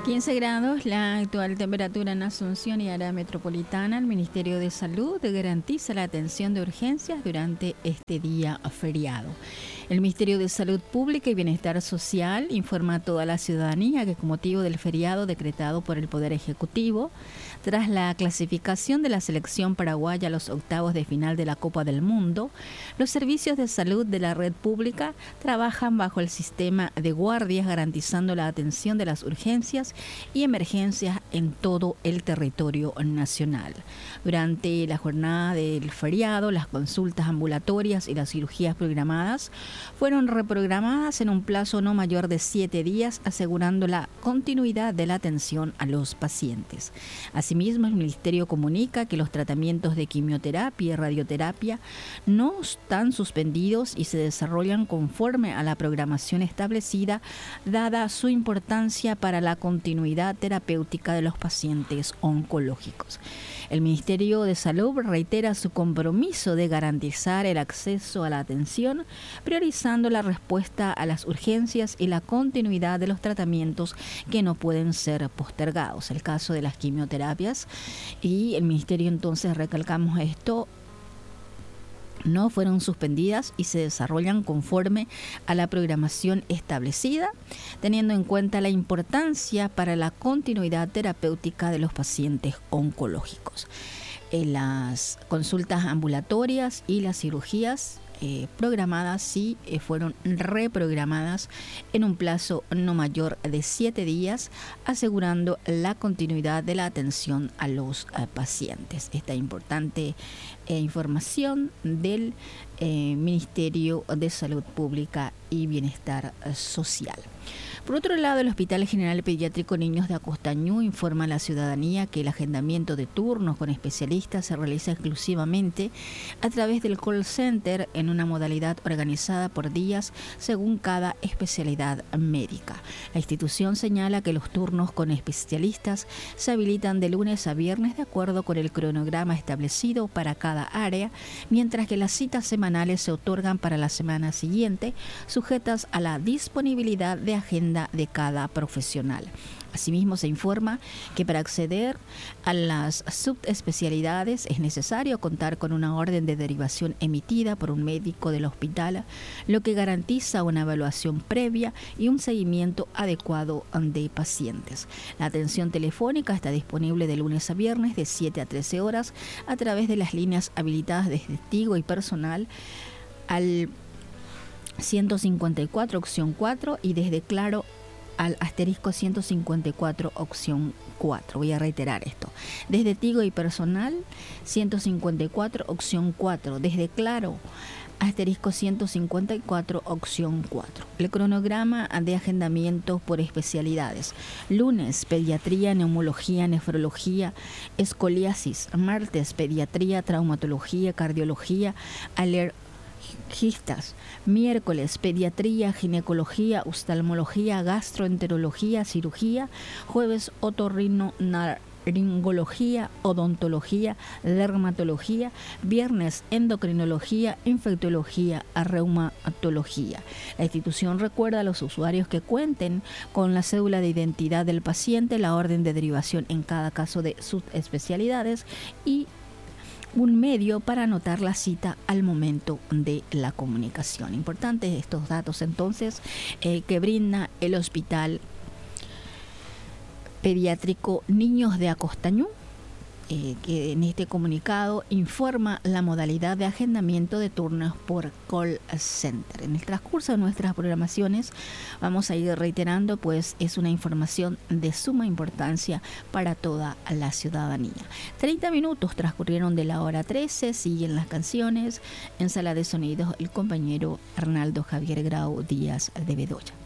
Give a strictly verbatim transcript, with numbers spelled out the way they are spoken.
quince grados la actual temperatura en Asunción y área metropolitana. El Ministerio de Salud garantiza la atención de urgencias durante este día feriado. El Ministerio de Salud Pública y Bienestar Social informa a toda la ciudadanía que con motivo del feriado decretado por el Poder Ejecutivo, tras la clasificación de la selección paraguaya a los octavos de final de la Copa del Mundo, los servicios de salud de la red pública trabajan bajo el sistema de guardias garantizando la atención de las urgencias y emergencias en todo el territorio nacional. Durante la jornada del feriado, las consultas ambulatorias y las cirugías programadas fueron reprogramadas en un plazo no mayor de siete días, asegurando la continuidad de la atención a los pacientes. Asimismo, el Ministerio comunica que los tratamientos de quimioterapia y radioterapia no están suspendidos y se desarrollan conforme a la programación establecida, dada su importancia para la continuidad terapéutica de los pacientes oncológicos. El Ministerio de Salud reitera su compromiso de garantizar el acceso a la atención, priorizando la respuesta a las urgencias y la continuidad de los tratamientos que no pueden ser postergados. El caso de las quimioterapias, y el Ministerio entonces recalcamos esto, no fueron suspendidas y se desarrollan conforme a la programación establecida, teniendo en cuenta la importancia para la continuidad terapéutica de los pacientes oncológicos. En las consultas ambulatorias y las cirugías eh, programadas sí eh, fueron reprogramadas en un plazo no mayor de siete días, asegurando la continuidad de la atención a los eh, pacientes. Esta importante eh, información del eh, Ministerio de Salud Pública y Bienestar Social. Por otro lado, el Hospital General Pediátrico Niños de Acostañú informa a la ciudadanía que el agendamiento de turnos con especialistas se realiza exclusivamente a través del call center en una modalidad organizada por días según cada especialidad médica. La institución señala que los turnos con especialistas se habilitan de lunes a viernes de acuerdo con el cronograma establecido para cada área, mientras que las citas semanales se otorgan para la semana siguiente, sujetas a la disponibilidad de agenda de cada profesional. Asimismo, se informa que para acceder a las subespecialidades es necesario contar con una orden de derivación emitida por un médico del hospital, lo que garantiza una evaluación previa y un seguimiento adecuado de pacientes. La atención telefónica está disponible de lunes a viernes de siete a trece horas a través de las líneas habilitadas de testigo y personal al ciento cincuenta y cuatro opción cuatro y desde Claro al asterisco ciento cincuenta y cuatro opción cuatro. Voy a reiterar esto. Desde Tigo y Personal ciento cincuenta y cuatro opción cuatro. Desde Claro asterisco ciento cincuenta y cuatro opción cuatro. El cronograma de agendamiento por especialidades: lunes pediatría, neumología, nefrología, escoliasis; martes pediatría, traumatología, cardiología, alergia, gistas; miércoles pediatría, ginecología, oftalmología, gastroenterología, cirugía; jueves otorrinolaringología, odontología, dermatología; viernes endocrinología, infectología, reumatología. La institución recuerda a los usuarios que cuenten con la cédula de identidad del paciente, la orden de derivación en cada caso de subespecialidades y un medio para anotar la cita al momento de la comunicación. Importantes estos datos entonces eh, que brinda el Hospital Pediátrico Niños de Acostañú, eh, que en este comunicado informa la modalidad de agendamiento de turnos por call center. En el transcurso de nuestras programaciones vamos a ir reiterando, pues es una información de suma importancia para toda la ciudadanía. treinta minutos transcurrieron de la hora trece, siguen las canciones. En sala de sonidos, el compañero Arnaldo Javier Grau Díaz de Bedoya.